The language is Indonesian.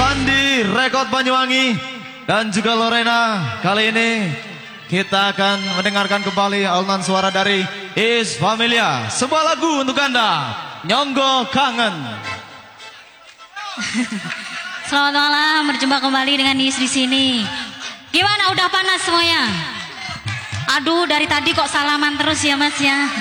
Sandi Rekod Banyuwangi dan juga Lorena. Kali ini kita akan mendengarkan kembali alunan suara dari Is Familia. Sebuah lagu untuk Anda, Nyonggo Kangen. Selamat malam, berjumpa kembali dengan Is di sini. Gimana, udah panas semuanya? Aduh, dari tadi kok salaman terus ya Mas ya.